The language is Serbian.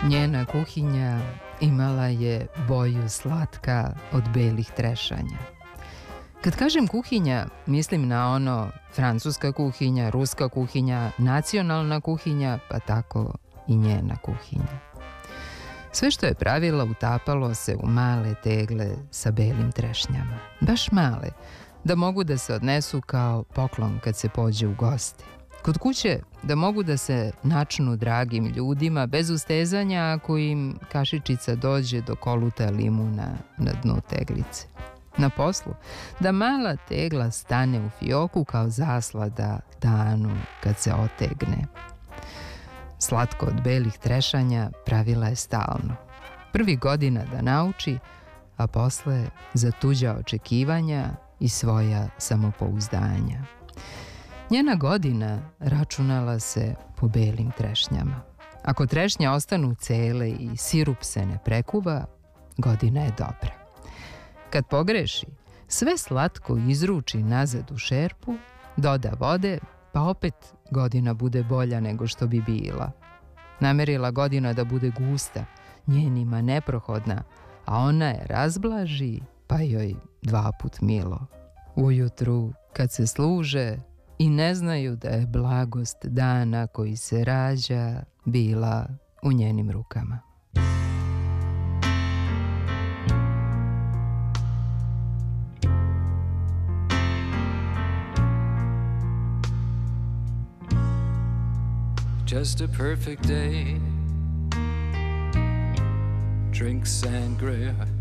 Njena kuhinja imala je boju slatka od belih trešanja. Kad kažem kuhinja, mislim na ono francuska kuhinja, ruska kuhinja, nacionalna kuhinja, pa tako i njena kuhinja. Sve što je pravila utapalo se u male tegle sa belim trešnjama. Baš male, da mogu da se odnesu kao poklon kad se pođe u goste. Kod kuće da mogu da se načnu dragim ljudima bez ustezanja ako im kašičica dođe do koluta limuna na dnu teglice. Na poslu da mala tegla stane u fioku kao zaslada danu kad se otegne. Slatko od belih trešanja pravila je stalno. Prvih godina da nauči, a posle za tuđa očekivanja i svoja samopouzdanja. Njena godina računala se po belim trešnjama. Ako trešnje ostanu cele i sirup se ne prekuva, godina je dobra. Kad pogreši, sve slatko izruči nazad u šerpu, doda vode, pa opet godina bude bolja nego što bi bila. Namerila godina da bude gusta, njenima neprohodna, a ona je razblaži, pa joj 2 put milo. Ujutru, kad se služe i ne znaju da je blagost dana koji se rađa bila u njenim rukama. Just a perfect day. Drink sangria